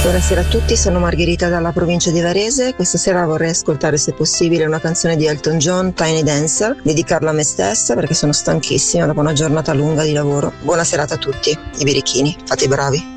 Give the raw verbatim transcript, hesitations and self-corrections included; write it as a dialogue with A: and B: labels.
A: Buonasera a tutti, sono Margherita dalla provincia di Varese. Questa sera vorrei ascoltare, se possibile, una canzone di Elton John, Tiny Dancer, dedicarla a me stessa perché sono stanchissima dopo una giornata lunga di lavoro. Buona serata a tutti, i birichini, fate i bravi.